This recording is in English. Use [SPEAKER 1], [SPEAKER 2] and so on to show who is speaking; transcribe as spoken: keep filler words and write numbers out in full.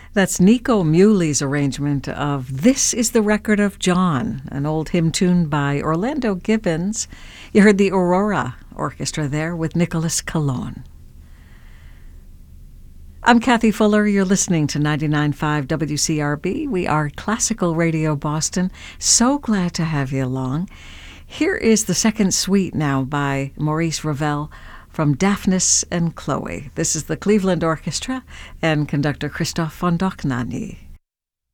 [SPEAKER 1] That's Nico Muley's arrangement of This is the Record of John, an old hymn tune by Orlando Gibbons. You heard the Aurora Orchestra there with Nicholas Colon. I'm Kathy Fuller. You're listening to ninety-nine point five W C R B. We are Classical Radio Boston. So glad to have you along. Here is the second suite now by Maurice Ravel from Daphnis and Chloe. This is the Cleveland Orchestra and conductor Christoph von Dohnanyi.